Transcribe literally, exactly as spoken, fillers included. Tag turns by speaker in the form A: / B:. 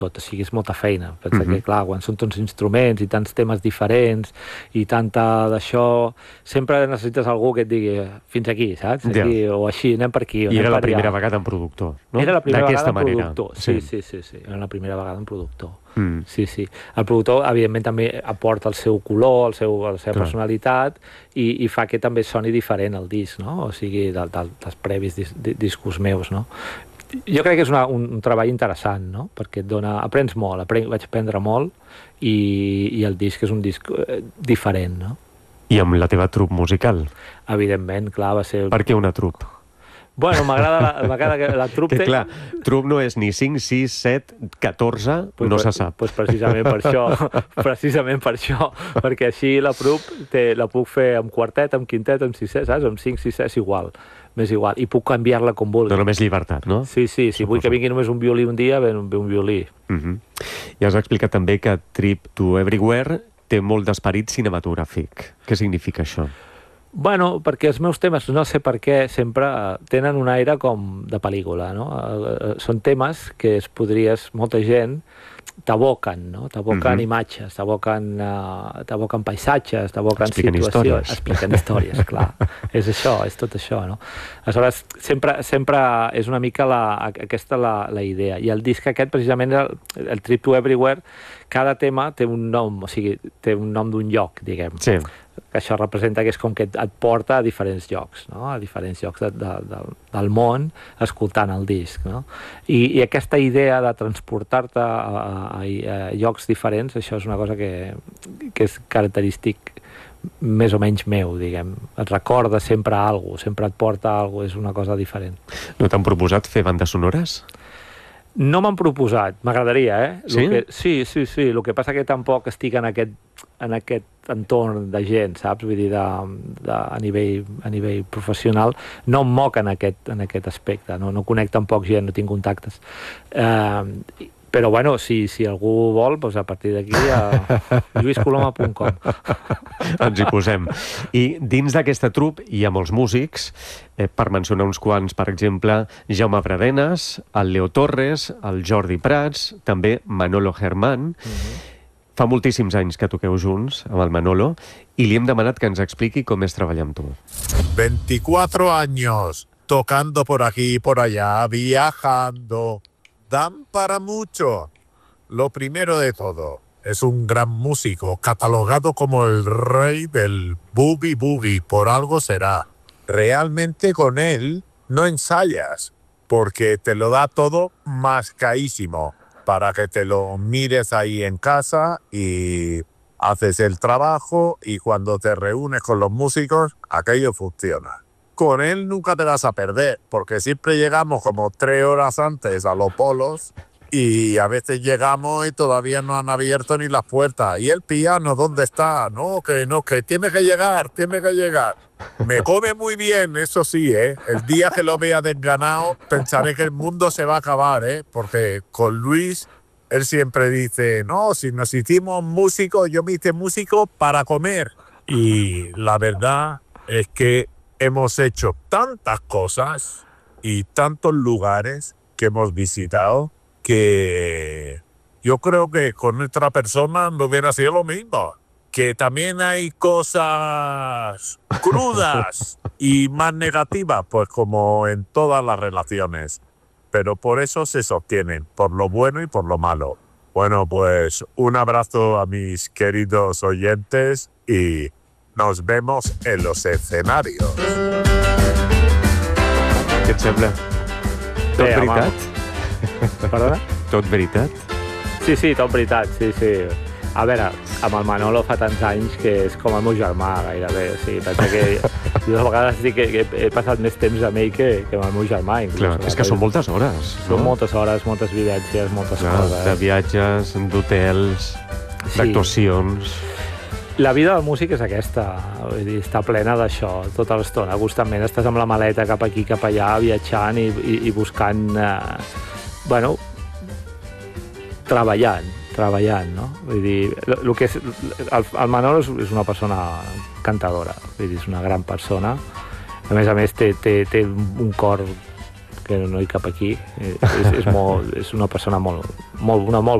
A: tot, o sigui, és molta feina. Pensa que, clar, quan són tants instruments i tants temes diferents i tanta d'això, sempre necessites algú que et digui fins aquí, saps? Aquí, o així, anem per aquí.
B: I era la primera vegada en productor, no?
A: Era la primera vegada en productor, sí, sí, sí, sí. Era la primera vegada en productor. Sí, sí. El productor, evidentment, també aporta el seu color, el seu, la seva personalitat i, i fa que també soni diferent el disc, no? O sigui, del, del, dels previs dis, discos meus, no? Jo crec que és una, un, un treball interessant, no? Perquè et dona... Aprens molt, apren, vaig aprendre molt i, i el disc és un disc eh, diferent, no?
B: I amb la teva trup musical?
A: Evidentment, clar, va ser...
B: Per què una trup?
A: Bueno, m'agrada la, la, la trup...
B: Que clar, trup no és ni cinc, sis, set, catorze, pues, no se sap.
A: Doncs pues precisament per això, precisament per això, perquè així la trup té, la puc fer amb quartet, amb quintet, amb sisè, saps? Amb cinc, sis, és igual. M'és igual, i puc canviar-la com vulgui.
B: Dóna més llibertat, no?
A: Sí, sí, si vull que vingui només un violí un dia, ve un, ve un violí.
B: Uh -huh. I has explicat també que Trip to Everywhere té molt d'esperit cinematogràfic. Què significa això?
A: Bueno, perquè els meus temes, no sé per què, sempre tenen un aire com de pel·lícula, no? Són temes que es podries, molta gent, t'aboquen, no? T'aboquen uh-huh. imatges, t'aboquen uh, t'aboquen paisatges, t'aboquen
B: expliquen
A: situacions.
B: Històries.
A: Expliquen històries, clar. És això, és tot això, no? Aleshores, sempre, sempre és una mica la, aquesta la, la idea. I el disc aquest, precisament, el, el Trip to Everywhere, cada tema té un nom, o sigui, té un nom d'un lloc, diguem.
B: Sí.
A: Que això representa que és com que et, et porta a diferents llocs, no? A diferents llocs de, de, de, del món, escoltant el disc, no? I, i aquesta idea de transportar-te a, a, a llocs diferents, això és una cosa que, que és característic més o menys meu, diguem. Et recorda sempre alguna cosa, sempre et porta alguna cosa, és una cosa diferent.
B: No t'han proposat fer bandes sonores?
A: No m'han proposat, m'agradaria, eh?
B: Sí?
A: Que, sí, sí, sí. El que passa que tampoc estic en aquest, en aquest entorn de gent, saps? Vull dir, de, de, a, nivell, a nivell professional, no em moc en aquest, en aquest aspecte, no, no conec tampoc gent, no tinc contactes. Eh, però, bueno, si, si algú vol, doncs a partir d'aquí a lluís coloma punt com.
B: Ens hi posem. I dins d'aquesta trup hi ha molts músics, eh, per mencionar uns quants, per exemple, Jaume Bradenes, el Leo Torres, el Jordi Prats, també Manolo Germán. Uh-huh. Fa moltíssims anys que toqueu junts amb el Manolo i li hem demanat que ens expliqui com és treballar amb tu.
C: veinticuatro años, tocando por aquí y por allá, viajando. Dan para mucho. Lo primero de todo, es un gran músico, catalogado como el rey del boogie boogie, por algo será. Realmente con él no ensayas, porque te lo da todo mascaísimo, para que te lo mires ahí en casa y haces el trabajo y cuando te reúnes con los músicos, aquello funciona. Con él nunca te vas a perder, porque siempre llegamos como tres horas antes a los polos y a veces llegamos y todavía no han abierto ni las puertas. ¿Y el piano dónde está? No, que no, que tiene que llegar, tiene que llegar. Me come muy bien, eso sí, ¿eh? El día que lo vea desganado pensaré que el mundo se va a acabar, ¿eh? Porque con Luis, él siempre dice, no, si nos hicimos músicos, yo me hice músico para comer. Y la verdad es que hemos hecho tantas cosas y tantos lugares que hemos visitado que yo creo que con otra persona no hubiera sido lo mismo. Que también hay cosas crudas y más negativas, pues como en todas las relaciones. Pero por eso se sostienen, por lo bueno y por lo malo. Bueno, pues un abrazo a mis queridos oyentes y nos vemos en los escenarios.
B: Què et sembla? Tot
A: Bé,
B: veritat?
A: Perdona?
B: Tot veritat?
A: Sí, sí, tot veritat, sí, sí. A veure, amb el Manolo fa tants anys que és com el meu germà, gairebé. O sigui, pensa que jo de vegades dic que he passat més temps amb ell que, que amb el meu germà. Inclús.
B: Clar, és que són moltes hores.
A: Són
B: no?
A: moltes hores, moltes vivències, moltes
B: Clar,
A: coses.
B: de viatges, d'hotels,
A: Sí.
B: d'actuacions...
A: La vida del músic és aquesta, vull dir, està plena d'això tota l'estona. Constantment estàs amb la maleta cap aquí, cap allà, viatjant i, i, i buscant, eh, bueno, treballant, treballant, no? Vull dir, el que és, el, el Manolo és, és una persona cantadora, vull dir, és una gran persona. A més a més, té, té, té un cor que no hi cap aquí. És, és, molt, és una persona molt, molt, una molt